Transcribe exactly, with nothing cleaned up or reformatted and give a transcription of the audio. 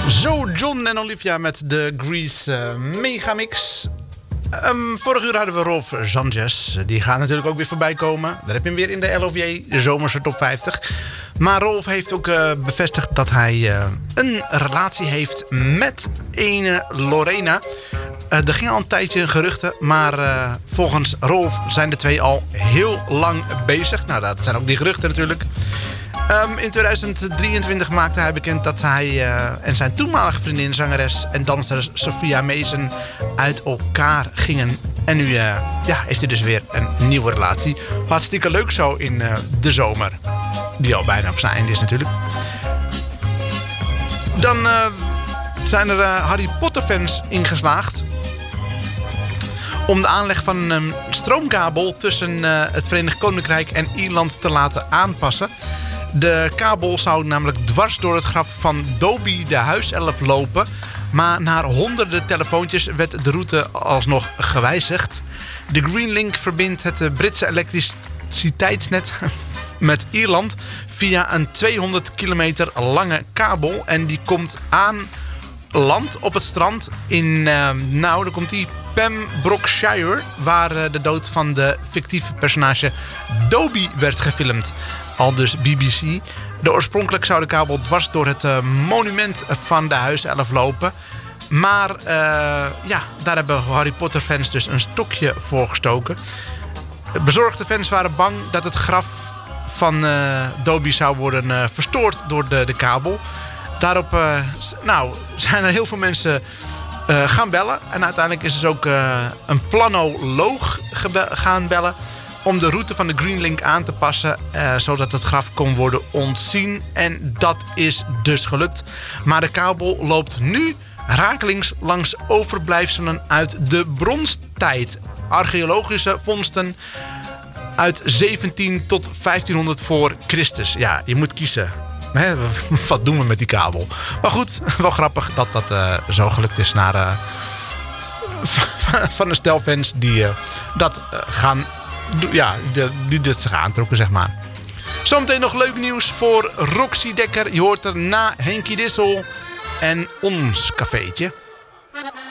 Zo, John en Olivia met de Grease uh, Megamix. Um, vorig uur hadden we Rolf Sanchez. Die gaat natuurlijk ook weer voorbij komen. Daar heb je hem weer in de L O V J, de zomerse top vijftig. Maar Rolf heeft ook uh, bevestigd dat hij uh, een relatie heeft met ene Lorena. Uh, er ging al een tijdje geruchten, maar uh, volgens Rolf zijn de twee al heel lang bezig. Nou, dat zijn ook die geruchten natuurlijk. Um, in tweeduizend drieëntwintig maakte hij bekend dat hij uh, en zijn toenmalige vriendin, zangeres en danser Sophia Mason uit elkaar gingen. En nu uh, ja, heeft hij dus weer een nieuwe relatie. Hartstikke leuk zo in uh, de zomer. Die al bijna op zijn einde is natuurlijk. Dan uh, zijn er uh, Harry Potter fans ingeslaagd om de aanleg van een stroomkabel tussen uh, het Verenigd Koninkrijk en Ierland te laten aanpassen. De kabel zou namelijk dwars door het graf van Dobby de huiself lopen. Maar na honderden telefoontjes werd de route alsnog gewijzigd. De Green Link verbindt het Britse elektriciteitsnet met Ierland via een tweehonderd kilometer lange kabel. En die komt aan land op het strand in, uh, nou, daar komt die Pembrokeshire, waar uh, de dood van de fictieve personage Dobby werd gefilmd. Al dus B B C. De oorspronkelijk zou de kabel dwars door het uh, monument van de huiself lopen. Maar uh, ja, daar hebben Harry Potter fans dus een stokje voor gestoken. Bezorgde fans waren bang dat het graf van uh, Dobby zou worden uh, verstoord door de, de kabel. Daarop uh, nou, zijn er heel veel mensen uh, gaan bellen. En uiteindelijk is dus ook uh, een planoloog gebe- gaan bellen om de route van de Green Link aan te passen, uh, zodat het graf kon worden ontzien. En dat is dus gelukt. Maar de kabel loopt nu rakelings langs overblijfselen uit de bronstijd. Archeologische vondsten uit zeventien tot vijftienhonderd voor Christus. Ja, je moet kiezen. Hè, wat doen we met die kabel? Maar goed, wel grappig dat dat uh, zo gelukt is naar uh, van een stel fans die uh, dat uh, gaan ja, die dit zich aantrokken, zeg maar. Zometeen nog leuk nieuws voor Roxy Dekker. Je hoort er na Henkie Dissel en ons cafeetje.